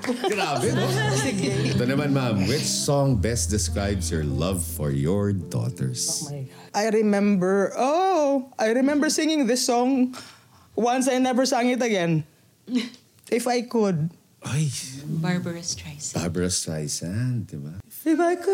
Grabe, no? Ito naman, ma'am. Which song best describes your love for your daughters? I remember singing this song once I never sang it again. If I could. Ay, Barbara Streisand. Barbara Streisand, di ba? If I could.